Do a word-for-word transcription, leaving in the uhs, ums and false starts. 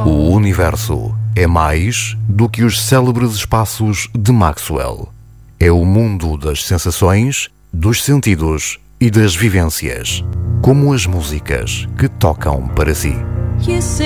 O universo é mais do que os célebres espaços de Maxwell. É o mundo das sensações, dos sentidos e das vivências, como as músicas que tocam para si.